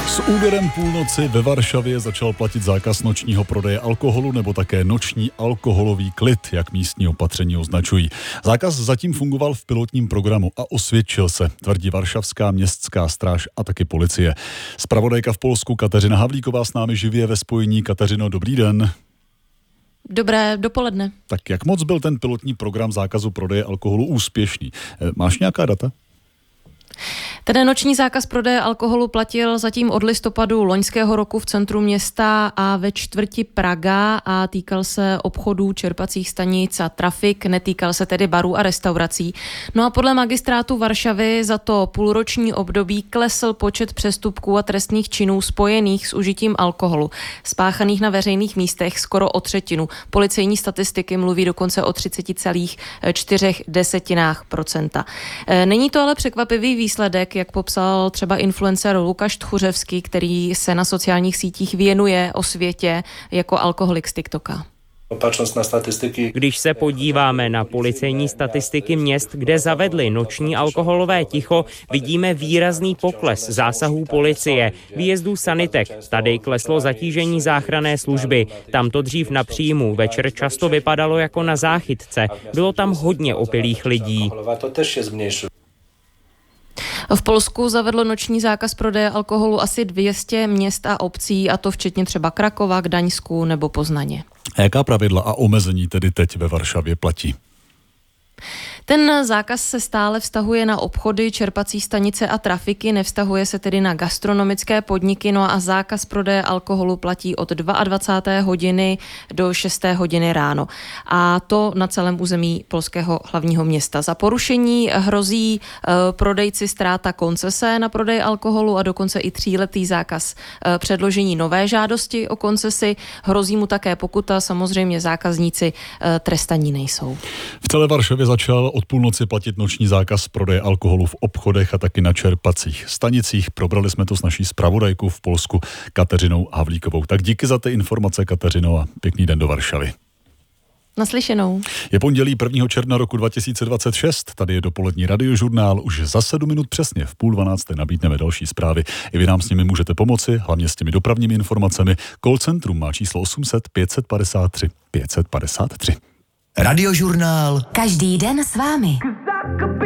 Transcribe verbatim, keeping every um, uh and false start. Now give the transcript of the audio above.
S úderem půlnoci ve Varšavě začal platit zákaz nočního prodeje alkoholu nebo také noční alkoholový klid, jak místní opatření označují. Zákaz zatím fungoval v pilotním programu a osvědčil se, tvrdí varšavská městská stráž a taky policie. Zpravodajka v Polsku Kateřina Havlíková s námi živě ve spojení. Kateřino, dobrý den. Dobré dopoledne. Tak jak moc byl ten pilotní program zákazu prodeje alkoholu úspěšný? Máš nějaká data? Ten noční zákaz prodeje alkoholu platil zatím od listopadu loňského roku v centru města a ve čtvrti Praga a týkal se obchodů, čerpacích stanic a trafik, netýkal se tedy barů a restaurací. No a podle magistrátu Varšavy za to půlroční období klesl počet přestupků a trestných činů spojených s užitím alkoholu, spáchaných na veřejných místech skoro o třetinu. Policejní statistiky mluví dokonce o třicet celá čtyři desetinách procenta. Není to ale překvapivý výsledek, jak popsal třeba influencer Lukáš Tchuřevský, který se na sociálních sítích věnuje osvětě jako alkoholik z TikToka. Když se podíváme na policejní statistiky měst, kde zavedli noční alkoholové ticho, vidíme výrazný pokles zásahů policie, výjezdů sanitek. Tady kleslo zatížení záchranné služby. Tam to dřív na příjmu večer často vypadalo jako na záchytce. Bylo tam hodně opilých lidí. V Polsku zavedlo noční zákaz prodeje alkoholu asi dvě stě měst a obcí, a to včetně třeba Krakova, Gdaňsku nebo Poznaně. A jaká pravidla a omezení tedy teď ve Varšavě platí? Ten zákaz se stále vztahuje na obchody, čerpací stanice a trafiky, nevztahuje se tedy na gastronomické podniky, no a zákaz prodeje alkoholu platí od dvacáté druhé hodiny do šesté hodiny ráno. A to na celém území polského hlavního města. Za porušení hrozí uh, prodejci ztráta koncese na prodej alkoholu a dokonce i tříletý zákaz uh, předložení nové žádosti o koncesi. Hrozí mu také pokuta, samozřejmě zákazníci uh, trestaní nejsou. V celé Varšavě začal od půlnoci platit noční zákaz prodeje alkoholu v obchodech a taky na čerpacích stanicích. Probrali jsme to s naší zpravodajkou v Polsku Kateřinou Havlíkovou. Tak díky za ty informace, Kateřino, a pěkný den do Varšavy. Naslyšenou. Je pondělí prvního června roku dva tisíce dvacet šest. Tady je dopolední radiožurnál. Už za sedm minut přesně v půl dvanácté nabídneme další zprávy. I vy nám s nimi můžete pomoci, hlavně s těmi dopravními informacemi. Call centrum má číslo osm set pět set padesát tři pět set padesát tři. Radiožurnál. Každý den s vámi.